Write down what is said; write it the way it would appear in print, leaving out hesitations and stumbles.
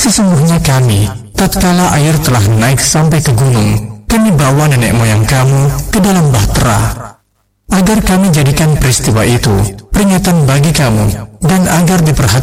Sesungguhnya kami, tatkala air telah naik sampai ke gunung, kami bawa nenek moyang kamu ke dalam bahtera, agar kami jadikan peristiwa itu peringatan bagi kamu, dan agar diperhatikan